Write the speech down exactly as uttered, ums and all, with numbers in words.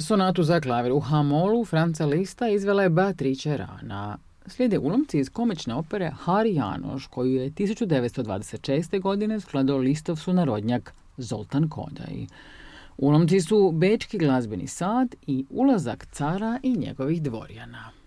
Sonatu za klavir u ha-molu Franca Lista izvela je Beatrice Rana. Slijede ulomci iz komične opere Hari Janoš, koju je tisuću devetsto dvadeset šeste. godine skladao Listov sunarodnjak Zoltan Kodaj. Ulomci su Bečki glazbeni sad i Ulazak cara i njegovih dvorjana.